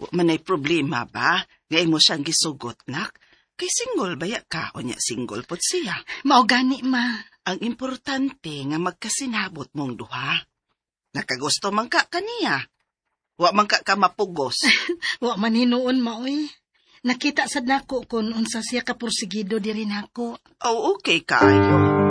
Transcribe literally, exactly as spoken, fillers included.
Wa manay problema ba? Ngay mo siyang gisugot, nak? Kay single baya ka o niya single pot siya. Mao gani, ma. Ang importante nga magkasinabot mong duha. Nakagusto man ka kaniya. Wa man ka ka mapugos. Wa man hinuon, maoy. Nakita sad nako kung unsa siya ka porsigido diri nako. Oh, okay kaayo.